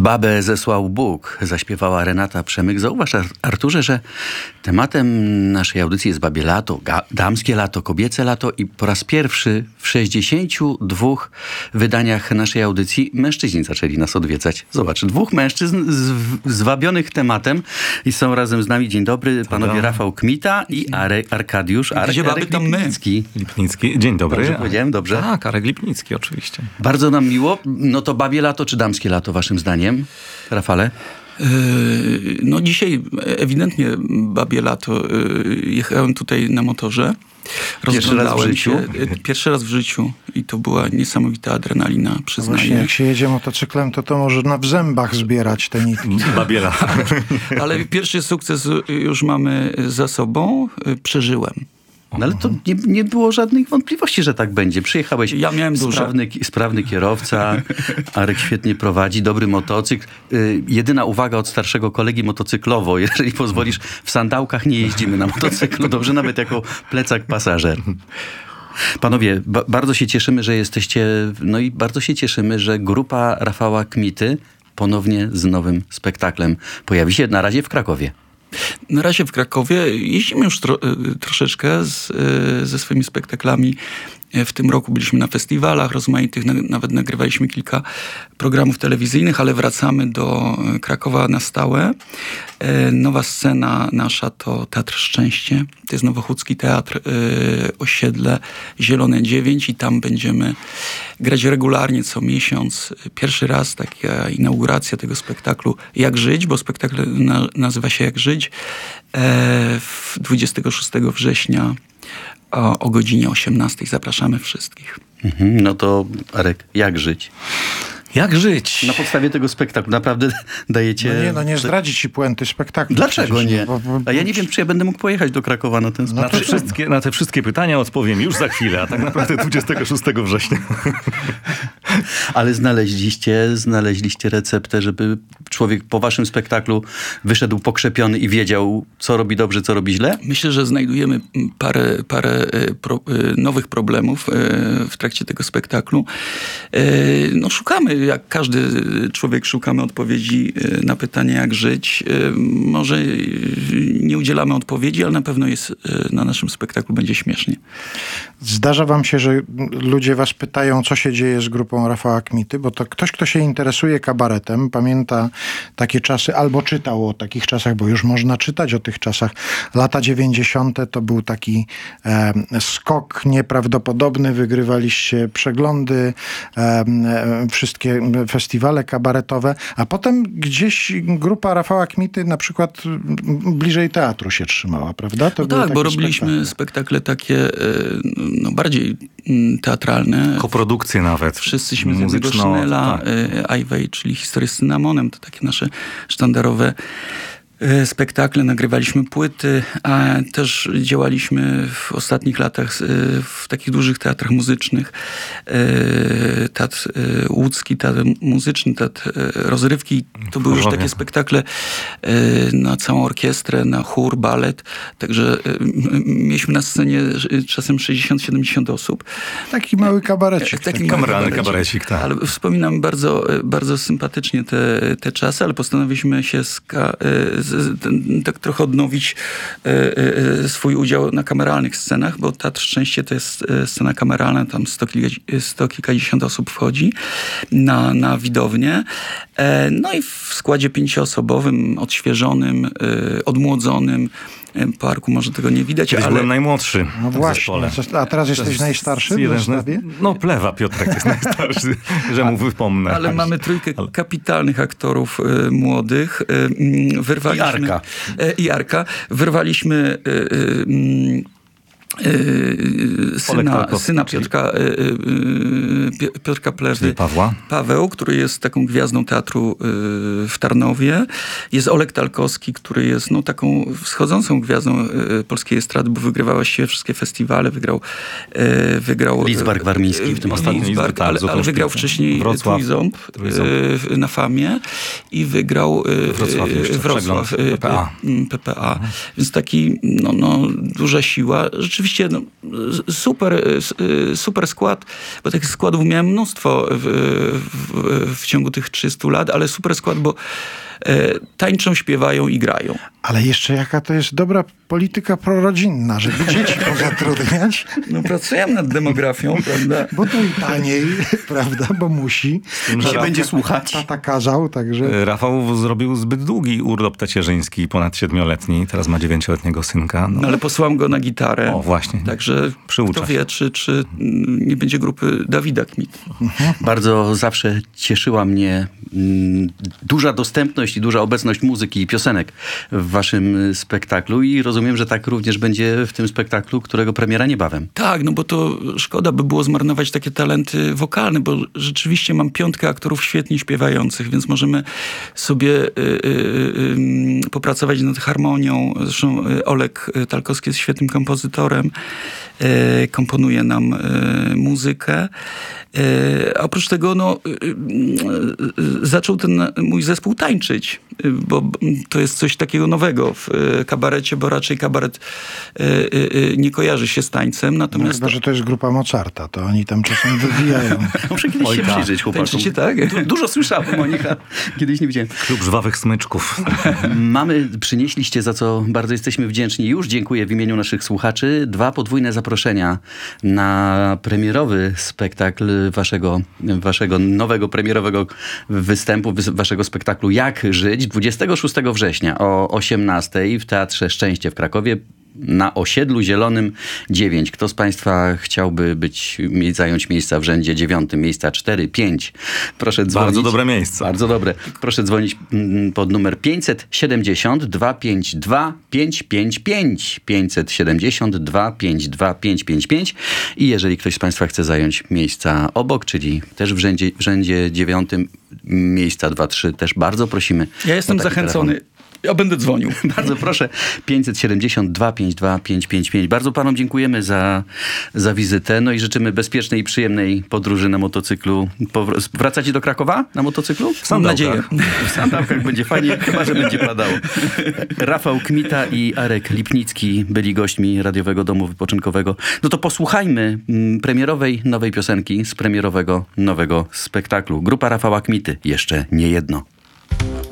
Babę zesłał Bóg, zaśpiewała Renata Przemyk. Zauważ, Arturze, że tematem naszej audycji jest babie lato, damskie lato, kobiece lato i po raz pierwszy w 62 wydaniach naszej audycji mężczyźni zaczęli nas odwiedzać. Zobacz, 2 mężczyzn zwabionych tematem i są razem z nami. Dzień dobry, panowie Rafał Kmita i Arkadiusz Arek Lipnicki. Lipnicki. Dzień dobry. Dobrze powiedziałem? Dobrze? Tak, Arek Lipnicki oczywiście. Bardzo nam miło. No to babie lato czy damskie lato waszym zdaniem? Rafale? No dzisiaj ewidentnie babie lato. Jechałem tutaj na motorze. Pierwszy raz w życiu? Pierwszy raz w życiu i to była niesamowita adrenalina, przyznaję. Właśnie jak się jedzie motocyklem, to można w zębach zbierać te nitki. Babie lato. Ale pierwszy sukces już mamy za sobą. Przeżyłem. No ale to nie było żadnych wątpliwości, że tak będzie. Przyjechałeś, ja miałem sprawny kierowca, Arek świetnie prowadzi, dobry motocykl. Jedyna uwaga od starszego kolegi motocyklowo, jeżeli pozwolisz, w sandałkach nie jeździmy na motocyklu, dobrze, nawet jako plecak pasażer. Panowie, bardzo się cieszymy, że jesteście, no i bardzo się cieszymy, że grupa Rafała Kmity ponownie z nowym spektaklem pojawi się na razie w Krakowie. Na razie w Krakowie jeździmy już troszeczkę ze swoimi spektaklami. W tym roku byliśmy na festiwalach rozmaitych, nawet nagrywaliśmy kilka programów telewizyjnych, ale wracamy do Krakowa na stałe. Nowa scena nasza to Teatr Szczęście. To jest Nowochódzki Teatr, osiedle Zielone 9 i tam będziemy grać regularnie co miesiąc. Pierwszy raz taka inauguracja tego spektaklu Jak żyć, bo spektakl nazywa się Jak żyć. 26 września o godzinie 18 zapraszamy wszystkich. No to Arek, jak żyć? Jak żyć? Na podstawie tego spektaklu naprawdę dajecie... Nie zdradzi ci puenty spektaklu. Dlaczego przecież, nie? A ja nie wiem, czy ja będę mógł pojechać do Krakowa na ten spektakl. Na te wszystkie pytania odpowiem już za chwilę, a tak naprawdę 26 września. Ale znaleźliście receptę, żeby człowiek po waszym spektaklu wyszedł pokrzepiony i wiedział, co robi dobrze, co robi źle? Myślę, że znajdujemy parę nowych problemów w trakcie tego spektaklu. No szukamy, jak każdy człowiek, szukamy odpowiedzi na pytanie, jak żyć. Może nie udzielamy odpowiedzi, ale na pewno na naszym spektaklu będzie śmiesznie. Zdarza wam się, że ludzie was pytają, co się dzieje z grupą Rafała Kmity, bo to ktoś, kto się interesuje kabaretem, pamięta takie czasy, albo czytał o takich czasach, bo już można czytać o tych czasach. Lata 90. to był taki skok nieprawdopodobny, wygrywaliście przeglądy, wszystkie festiwale kabaretowe, a potem gdzieś grupa Rafała Kmity na przykład bliżej teatru się trzymała, prawda? To no tak, bo robiliśmy spektakle takie bardziej teatralne. Koprodukcje nawet. Wszyscyśmy z jednego szynela, Ajwej, czyli Historię z cynamonem, to takie nasze sztandarowe spektakle, nagrywaliśmy płyty, a też działaliśmy w ostatnich latach w takich dużych teatrach muzycznych. Teatr łódzki, teatr muzyczny, teatr rozrywki. To były już takie spektakle na całą orkiestrę, na chór, balet. Także mieliśmy na scenie czasem 60-70 osób. Taki mały kabarecik. Taki kameralny kabarecik, tak. Ale wspominam bardzo, bardzo sympatycznie te czasy, ale postanowiliśmy się tak trochę odnowić swój udział na kameralnych scenach, bo Teatr Szczęście to jest scena kameralna, tam 100 kilkadziesiąt osób wchodzi na widownię. No i w składzie 5-osobowym, odświeżonym, odmłodzonym. Po Arku może tego nie widać, Kiedyś byłem najmłodszy. No właśnie. A teraz jesteś najstarszy w zestawie? No plewa Piotrek jest najstarszy, że mu wypomnę. Ale mamy trójkę kapitalnych aktorów młodych. Wyrwaliśmy, I Arka. Wyrwaliśmy syna Piotrka Plewy, Paweł, który jest taką gwiazdą teatru w Tarnowie. Jest Oleg Talkowski, który jest taką wschodzącą gwiazdą polskiej estrady, bo wygrywał właściwie wszystkie festiwale. Wygrał Lidzbark Warmiński w tym ostatnim. Ale wygrał wcześniej Trójząb na Famie i wygrał Wrocław PPA. Więc taki duża siła. Rzeczywiście rzeczywiście super skład, bo takich składów miałem mnóstwo w ciągu tych 30 lat, ale super skład, bo tańczą, śpiewają i grają. Ale jeszcze jaka to jest dobra polityka prorodzinna, żeby dzieci pozatrudniać. No pracujemy nad demografią, prawda? Bo to i taniej, prawda, bo musi. Się będzie słuchać. Tata kazał, także... Rafał zrobił zbyt długi urlop tacierzyński, ponad 7-letni. Teraz ma 9-letniego synka. No, ale posłałem go na gitarę. O, właśnie. Także Przyucza kto wie, czy nie będzie grupy Dawida Kmity. Bardzo zawsze cieszyła mnie duża dostępność i duża obecność muzyki i piosenek w waszym spektaklu i rozumiem, że tak również będzie w tym spektaklu, którego premiera niebawem. Tak, no bo to szkoda by było zmarnować takie talenty wokalne, bo rzeczywiście mam 5 aktorów świetnie śpiewających, więc możemy sobie popracować nad harmonią. Zresztą Olek Talkowski jest świetnym kompozytorem, komponuje nam muzykę. A oprócz tego zaczął ten mój zespół tańczyć, bo to jest coś takiego nowego w kabarecie, bo raczej kabaret nie kojarzy się z tańcem. Natomiast Chyba, że to jest grupa Mozarta, to oni tam czasem wywijają. Muszę kiedyś się przyjrzeć chłopakom. tańczycie, tak? Dużo słyszałem o nich, a kiedyś nie widziałem. Klub żwawych smyczków. Przynieśliście, za co bardzo jesteśmy wdzięczni. Już dziękuję w imieniu naszych słuchaczy. 2 podwójne zaproszenia na premierowy spektakl waszego nowego premierowego występu, waszego spektaklu Jak żyć? 26 września o 18:00 w Teatrze Szczęście w Krakowie na Osiedlu Zielonym 9. Kto z państwa chciałby zająć miejsca w rzędzie 9, miejsca 4, 5? Proszę dzwonić. Bardzo dobre miejsce. Bardzo dobre. Proszę dzwonić pod numer 570 252 555. 570 252 555. I jeżeli ktoś z państwa chce zająć miejsca obok, czyli też w rzędzie 9, miejsca 2, 3, też bardzo prosimy. Ja jestem zachęcony. Ja będę dzwonił. Bardzo proszę. 570 252 555. Bardzo panom dziękujemy za wizytę. No i życzymy bezpiecznej i przyjemnej podróży na motocyklu. Wracacie do Krakowa na motocyklu? Mam nadzieję. W sandałkach będzie fajnie, chyba że będzie padało. Rafał Kmita i Arek Lipnicki byli gośćmi Radiowego Domu Wypoczynkowego. No to posłuchajmy premierowej nowej piosenki z premierowego nowego spektaklu. Grupa Rafała Kmity. Jeszcze nie jedno.